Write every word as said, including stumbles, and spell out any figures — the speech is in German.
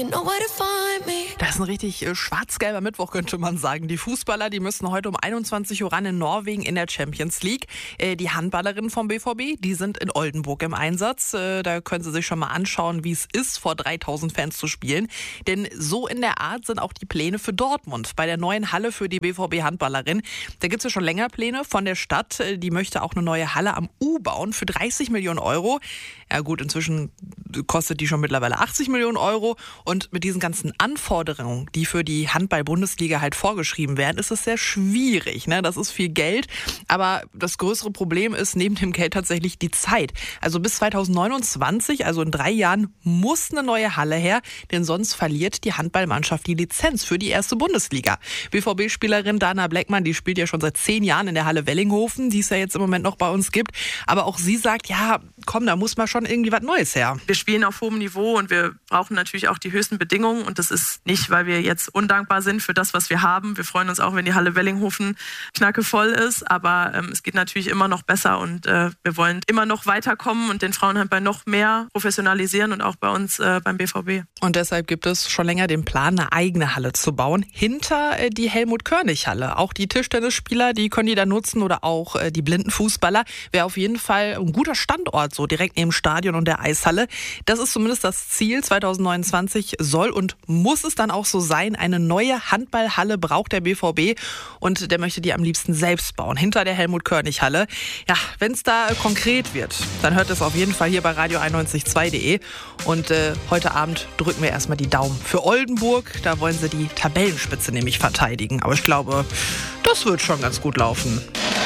Das ist ein richtig äh, schwarz-gelber Mittwoch, könnte man sagen. Die Fußballer, die müssen heute um einundzwanzig Uhr ran in Norwegen in der Champions League. Äh, die Handballerinnen vom B V B, die sind in Oldenburg im Einsatz. Äh, da können Sie sich schon mal anschauen, wie es ist, vor dreitausend Fans zu spielen. Denn so in der Art sind auch die Pläne für Dortmund. Bei der neuen Halle für die B V B-Handballerin. Da gibt es ja schon länger Pläne von der Stadt. Äh, die möchte auch eine neue Halle am U bauen für dreißig Millionen Euro. Ja gut, inzwischen kostet die schon mittlerweile achtzig Millionen Euro. Und mit diesen ganzen Anforderungen, die für die Handball-Bundesliga halt vorgeschrieben werden, ist es sehr schwierig. Ne? Das ist viel Geld. Aber das größere Problem ist neben dem Geld tatsächlich die Zeit. Also bis zweitausendneunundzwanzig, also in drei Jahren, muss eine neue Halle her. Denn sonst verliert die Handballmannschaft die Lizenz für die erste Bundesliga. B V B-Spielerin Dana Bleckmann, die spielt ja schon seit zehn Jahren in der Halle Wellinghofen, die es ja jetzt im Moment noch bei uns gibt. Aber auch sie sagt, ja, komm, da muss mal schon irgendwie was Neues her. Wir spielen auf hohem Niveau und wir brauchen natürlich auch die höchsten Bedingungen. Und das ist nicht, weil wir jetzt undankbar sind für das, was wir haben. Wir freuen uns auch, wenn die Halle Wellinghofen knackevoll ist. Aber ähm, es geht natürlich immer noch besser und äh, wir wollen immer noch weiterkommen und den Frauenhandball noch mehr professionalisieren und auch bei uns äh, beim B V B. Und deshalb gibt es schon länger den Plan, eine eigene Halle zu bauen, hinter äh, die Helmut-Körnig-Halle. Auch die Tischtennisspieler, die können die da nutzen oder auch äh, die blinden Fußballer. Wäre auf jeden Fall ein guter Standort, so direkt neben dem Stadion und der Eishalle. Das ist zumindest das Ziel. zweitausendneunundzwanzig soll und muss es dann auch so sein. Eine neue Handballhalle braucht der B V B und der möchte die am liebsten selbst bauen, hinter der Helmut-Körnig-Halle. Ja, wenn es da äh, konkret wird, dann hört es auf jeden Fall hier bei radio einundneunzig Komma zwei punkt de. Und äh, heute Abend drücken wir erstmal die Daumen für Oldenburg. Da wollen sie die Tabellenspitze nämlich verteidigen. Aber ich glaube, das wird schon ganz gut laufen.